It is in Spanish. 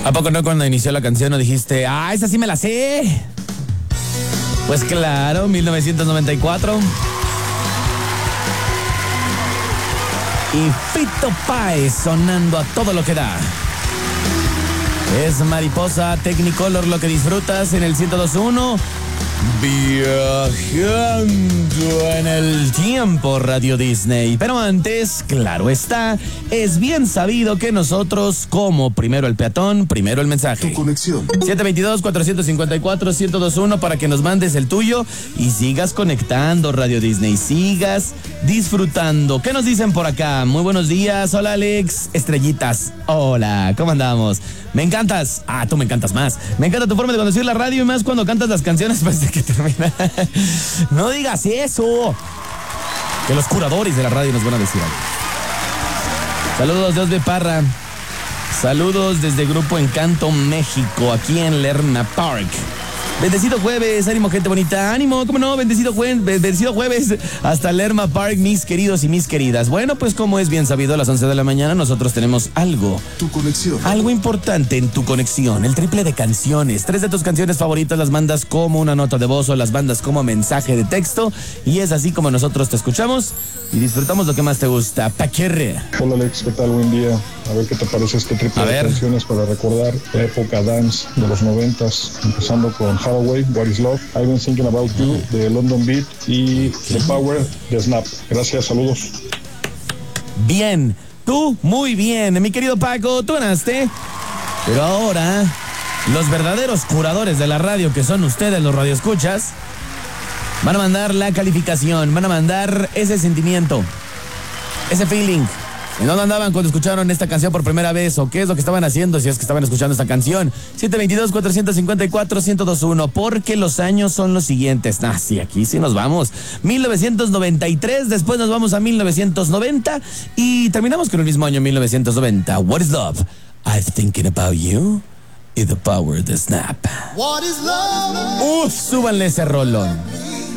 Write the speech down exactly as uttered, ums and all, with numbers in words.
¿A poco no cuando inició la canción no dijiste, ah, esa sí me la sé? Pues claro, mil novecientos noventa y cuatro. Y Fito Páez sonando a todo lo que da. Es Mariposa Technicolor lo que disfrutas en el ciento dos punto uno. Viajando en el tiempo, Radio Disney. Pero antes, claro está, es bien sabido que nosotros, como primero el peatón, primero el mensaje. Tu conexión. siete dos dos, cuatro cinco cuatro, uno cero dos uno para que nos mandes el tuyo y sigas conectando, Radio Disney. Sigas disfrutando. ¿Qué nos dicen por acá? Muy buenos días. Hola, Alex. Estrellitas. Hola, ¿cómo andamos? Me encantas. Ah, tú me encantas más. Me encanta tu forma de conducir la radio y más cuando cantas las canciones pues de que termina. No digas eso. Que los curadores de la radio nos van a decir algo. Saludos de Osbe Parra. Saludos desde Grupo Encanto México, aquí en Lerma Park. Bendecido jueves, ánimo gente bonita, ánimo, cómo no, bendecido, jue- bendecido jueves hasta Lerma Park, mis queridos y mis queridas. Bueno, pues como es bien sabido, a las once de la mañana nosotros tenemos algo. Tu conexión. Algo importante en tu conexión, el triple de canciones. Tres de tus canciones favoritas las mandas como una nota de voz o las mandas como mensaje de texto. Y es así como nosotros te escuchamos y disfrutamos lo que más te gusta. Paquerre. Hola Alex, ¿qué tal? Buen día. A ver qué te parece este triple A de ver. canciones para recordar la época dance de los noventas, empezando con Hathaway, What is Love, I've Been Thinking About You, de London Beat y The Power, de Snap. Gracias, saludos. Bien, tú muy bien, mi querido Paco, tú ganaste. Pero ahora, los verdaderos curadores de la radio, que son ustedes los radioescuchas, van a mandar la calificación, van a mandar ese sentimiento, ese feeling. ¿En dónde andaban cuando escucharon esta canción por primera vez? ¿O qué es lo que estaban haciendo si es que estaban escuchando esta canción? siete dos dos, cuatro cinco cuatro, uno cero dos uno. Porque los años son los siguientes. Ah, sí, aquí sí nos vamos. mil novecientos noventa y tres, después nos vamos a mil novecientos noventa y terminamos con el mismo año, mil novecientos noventa. What is love? I'm thinking about you. Y The Power, The Snap. What is love? Uf, súbanle ese rolón.